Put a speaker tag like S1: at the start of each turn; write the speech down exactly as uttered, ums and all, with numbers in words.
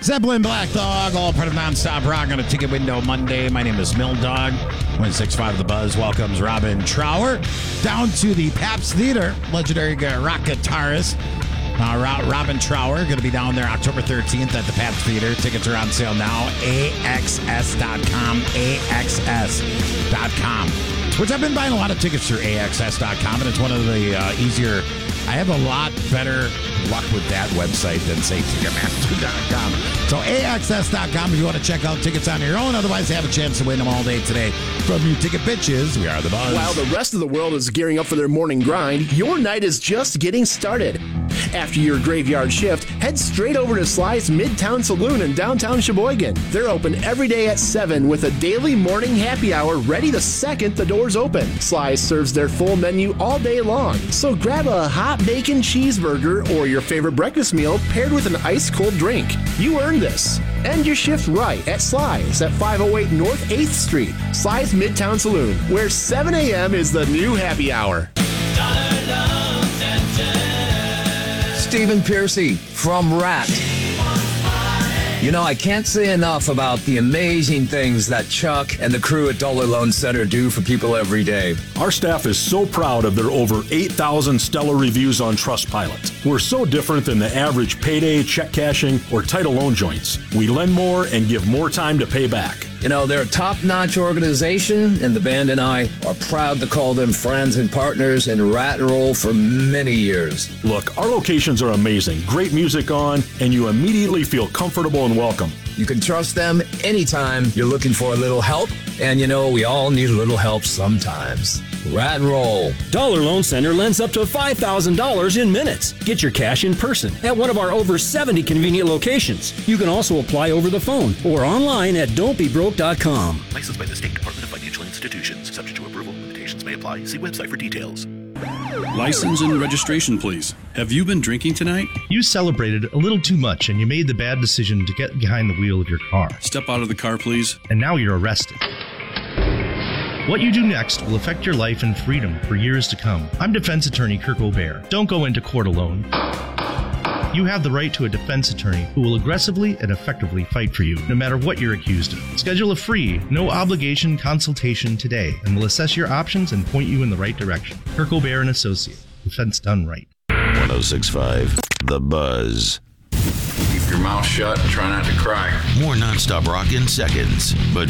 S1: Zeppelin, Black Dog, all part of Nonstop Rock on a Ticket Window Monday. My name is Mill Dog. one six five The Buzz welcomes Robin Trower down to the Pabst Theater. Legendary rock guitarist uh, Robin Trower going to be down there October thirteenth at the Pabst Theater. Tickets are on sale now. A X S dot com. A X S dot com. Which I've been buying a lot of tickets through A X S dot com, and it's one of the uh, easier. I have a lot better luck with that website than, say, Ticketmaster dot com. So A X S dot com if you want to check out tickets on your own. Otherwise, have a chance to win them all day today from you ticket bitches. We are The Buzz.
S2: While the rest of the world is gearing up for their morning grind, your night is just getting started. After your graveyard shift, head straight over to Sly's Midtown Saloon in downtown Sheboygan. They're open every day at seven with a daily morning happy hour ready the second the doors open. Sly's serves their full menu all day long, so grab a hot bacon cheeseburger or your favorite breakfast meal paired with an ice-cold drink. You earned this. End your shift right at Sly's at five oh eight North eighth Street. Sly's Midtown Saloon, where seven a.m. is the new happy hour.
S3: Stephen Piercy from Rat. You know, I can't say enough about the amazing things that Chuck and the crew at Dollar Loan Center do for people every day.
S4: Our staff is so proud of their over eight thousand stellar reviews on Trustpilot. We're so different than the average payday, check cashing, or title loan joints. We lend more and give more time to pay back.
S3: You know, they're a top-notch organization, and the band and I are proud to call them friends and partners in Rat and Roll for many years.
S4: Look, our locations are amazing. Great music on, and you immediately feel comfortable and welcome.
S3: You can trust them anytime you're looking for a little help, and you know, we all need a little help sometimes. Rat and Roll.
S5: Dollar Loan Center lends up to five thousand dollars in minutes. Get your cash in person at one of our over seventy convenient locations. You can also apply over the phone or online at don't be broke dot com.
S6: Licensed by the State Department of Financial Institutions. Subject to approval. Limitations may apply. See website for details.
S7: License and registration, please. Have you been drinking tonight?
S8: You celebrated a little too much and you made the bad decision to get behind the wheel of your car.
S7: Step out of the car, please.
S8: And now you're arrested. What you do next will affect your life and freedom for years to come. I'm defense attorney Kirk O'Bear. Don't go into court alone. You have the right to a defense attorney who will aggressively and effectively fight for you, no matter what you're accused of. Schedule a free, no-obligation consultation today, and we'll assess your options and point you in the right direction. Kirk O'Bear and Associate. Defense done right.
S9: one oh six point five The Buzz.
S10: Keep your mouth shut and try not to cry.
S9: More nonstop rock in seconds, but